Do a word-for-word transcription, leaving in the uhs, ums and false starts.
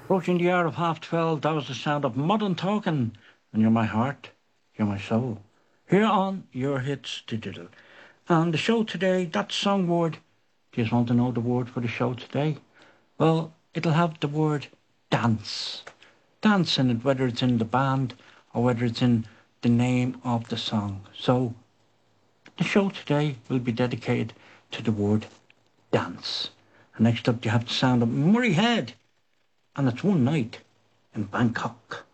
Approaching the hour of half twelve, that was the sound of Modern Talking. And you're my heart, you're my soul. Here on Your Hits Digital. And the show today, that song word, do you just want to know the word for the show today? Well, it'll have the word dance. Dance in it, whether it's in the band or whether it's in the name of the song. So the show today will be dedicated to the word dance. And next up you have the sound of Murray Head. And it's One Night in Bangkok.